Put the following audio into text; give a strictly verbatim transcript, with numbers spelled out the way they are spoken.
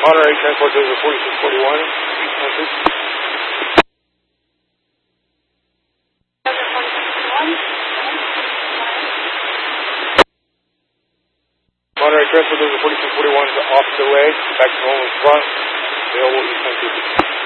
Monterey Transport Dozer forty-six forty-one, East Memphis. Monterey Transport Dozer forty-six forty-one is off delay, back to normal front, available East Memphis.